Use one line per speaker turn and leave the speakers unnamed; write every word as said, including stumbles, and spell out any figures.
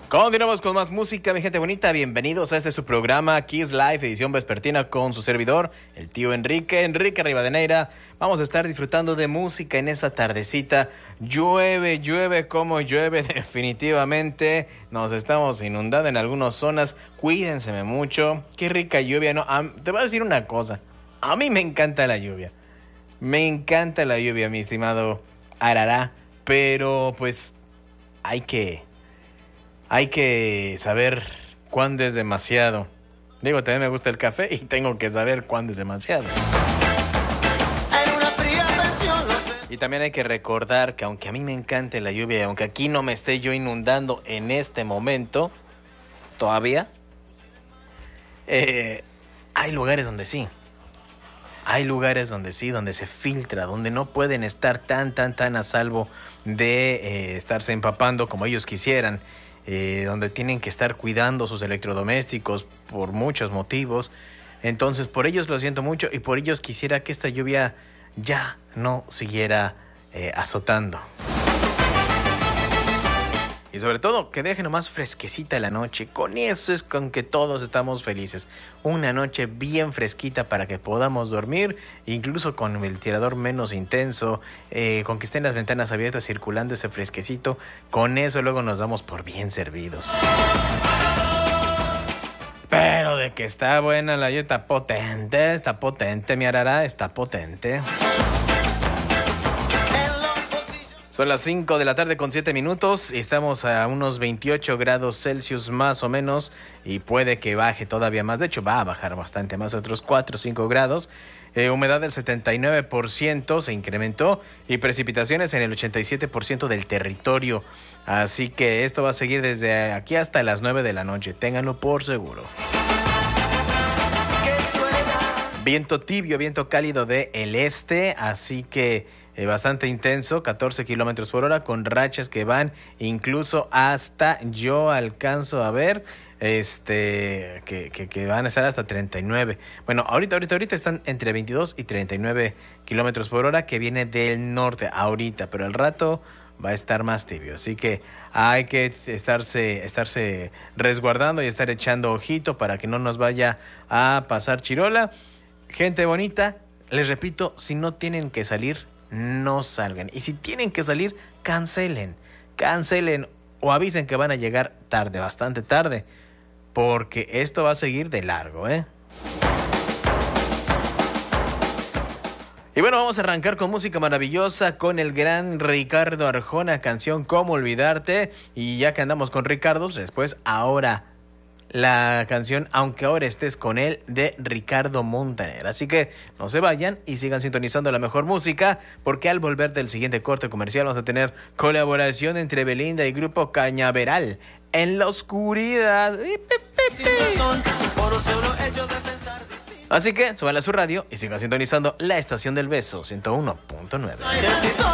Continuamos con más música, mi gente bonita. Bienvenidos a este su programa Kiss Live, edición vespertina con su servidor, el tío Enrique, Enrique Rivadeneira. Vamos a estar disfrutando de música en esta tardecita. Llueve, llueve como llueve definitivamente. Nos estamos inundando en algunas zonas. Cuídense mucho. Qué rica lluvia, ¿no? Ah, te voy a decir una cosa. A mí me encanta la lluvia. Me encanta la lluvia, mi estimado Arará. Pero pues hay que... Hay que saber cuándo es demasiado. Digo, también me gusta el café y tengo que saber cuándo es demasiado. Y también hay que recordar que aunque a mí me encante la lluvia y aunque aquí no me esté yo inundando en este momento, todavía, eh, hay lugares donde sí. Hay lugares donde sí, donde se filtra, donde no pueden estar tan, tan, tan a salvo de eh, estarse empapando como ellos quisieran. Eh, donde tienen que estar cuidando sus electrodomésticos por muchos motivos. Entonces por ellos lo siento mucho y por ellos quisiera que esta lluvia ya no siguiera eh, azotando. Y sobre todo que deje nomás fresquecita la noche. Con eso es con que todos estamos felices. Una noche bien fresquita para que podamos dormir, incluso con el ventilador menos intenso, eh, con que estén las ventanas abiertas circulando ese fresquecito. Con eso luego nos damos por bien servidos. Pero de que está buena la lluvia, está potente, está potente, mi Arará, está potente. Son las cinco de la tarde con siete minutos, estamos a unos veintiocho grados Celsius más o menos y puede que baje todavía más, de hecho va a bajar bastante más, otros cuatro o cinco grados, eh, humedad del setenta y nueve por ciento se incrementó y precipitaciones en el ochenta y siete por ciento del territorio, así que esto va a seguir desde aquí hasta las nueve de la noche, ténganlo por seguro. Viento tibio, viento cálido del este, así que Eh, bastante intenso, catorce kilómetros por hora, con rachas que van incluso hasta, yo alcanzo a ver, este, que, que, que van a estar hasta treinta y nueve. Bueno, ahorita, ahorita, ahorita están entre veintidós y treinta y nueve kilómetros por hora, que viene del norte, ahorita, pero al rato va a estar más tibio, así que hay que estarse, estarse resguardando y estar echando ojito para que no nos vaya a pasar chirola. Gente bonita, les repito, si no tienen que salir, no salgan. Y si tienen que salir, cancelen. Cancelen o avisen que van a llegar tarde, bastante tarde. Porque esto va a seguir de largo, ¿eh? Y bueno, vamos a arrancar con música maravillosa con el gran Ricardo Arjona, canción Cómo Olvidarte. Y ya que andamos con Ricardo, después ahora la canción Aunque Ahora Estés Con Él de Ricardo Montaner. Así que no se vayan y sigan sintonizando la mejor música, porque al volver del siguiente corte comercial vamos a tener colaboración entre Belinda y Grupo Cañaveral, En la Oscuridad. Así que suban a su radio y sigan sintonizando la Estación del Beso ciento uno punto nueve.